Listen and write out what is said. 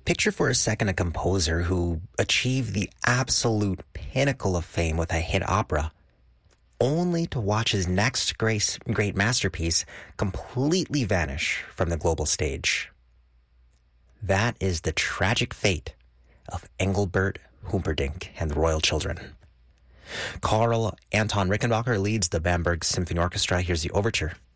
Picture for a second a composer who achieved the absolute pinnacle of fame with a hit opera, only to watch his next great masterpiece completely vanish from the global stage. That is the tragic fate of Engelbert Humperdinck and the Royal Children. Karl Anton Rickenbacker leads the Bamberg Symphony Orchestra. Here's the overture